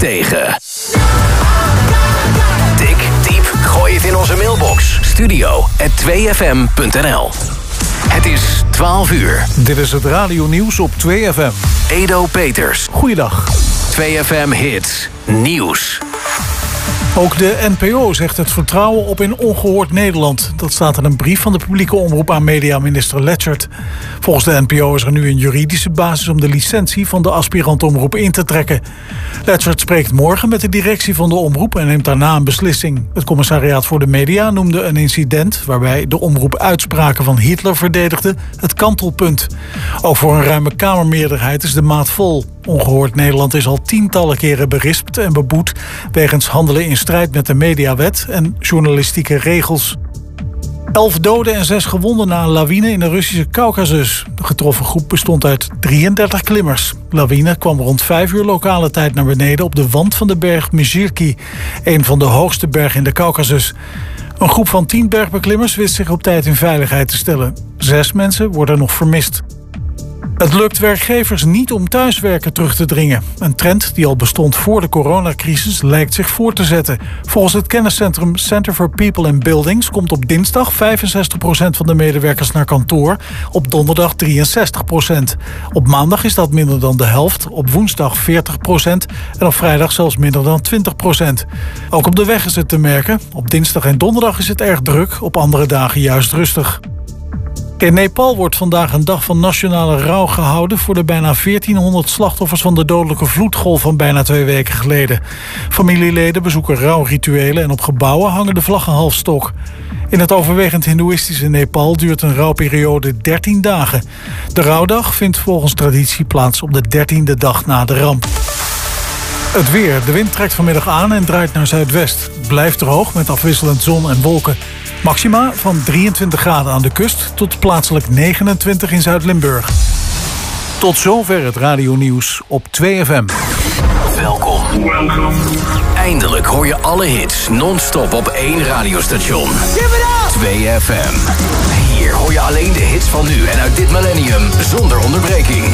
tegen. Dik, diep, gooi het in onze mailbox. studio@2fm.nl. Het is 12 uur. Dit is het radionieuws op 2FM. Edo Peters. Goeiedag. 2FM Hits. Nieuws. Ook de NPO zegt het vertrouwen op in Ongehoord Nederland. Dat staat in een brief van de publieke omroep aan mediaminister Letchert. Volgens de NPO is er nu een juridische basis om de licentie van de aspirantomroep in te trekken. Letchert spreekt morgen met de directie van de omroep en neemt daarna een beslissing. Het commissariaat voor de media noemde een incident waarbij de omroep uitspraken van Hitler verdedigde het kantelpunt. Ook voor een ruime Kamermeerderheid is de maat vol. Ongehoord Nederland is al tientallen keren berispt en beboet wegens handelen in strijd met de mediawet en journalistieke regels. 11 doden en 6 gewonden na een lawine in de Russische Kaukasus. De getroffen groep bestond uit 33 klimmers. De lawine kwam rond 5 uur lokale tijd naar beneden op de wand van de berg Mezhirki, een van de hoogste bergen in de Kaukasus. Een groep van 10 bergbeklimmers wist zich op tijd in veiligheid te stellen. 6 mensen worden nog vermist. Het lukt werkgevers niet om thuiswerken terug te dringen. Een trend die al bestond voor de coronacrisis lijkt zich voor te zetten. Volgens het kenniscentrum Center for People and Buildings komt op dinsdag 65% van de medewerkers naar kantoor. Op donderdag 63%. Op maandag is dat minder dan de helft. Op woensdag 40% en op vrijdag zelfs minder dan 20%. Ook op de weg is het te merken. Op dinsdag en donderdag is het erg druk. Op andere dagen juist rustig. In Nepal wordt vandaag een dag van nationale rouw gehouden voor de bijna 1400 slachtoffers van de dodelijke vloedgolf van bijna 2 weken geleden. Familieleden bezoeken rouwrituelen en op gebouwen hangen de vlaggen halfstok. In het overwegend hindoeïstische Nepal duurt een rouwperiode 13 dagen. De rouwdag vindt volgens traditie plaats op de 13e dag na de ramp. Het weer. De wind trekt vanmiddag aan en draait naar zuidwest. Het blijft droog met afwisselend zon en wolken. Maxima van 23 graden aan de kust tot plaatselijk 29 in Zuid-Limburg. Tot zover het radionieuws op 2FM. Welkom. Eindelijk hoor je alle hits non-stop op 1 radiostation. 2FM. Hier hoor je alleen de hits van nu en uit dit millennium zonder onderbreking.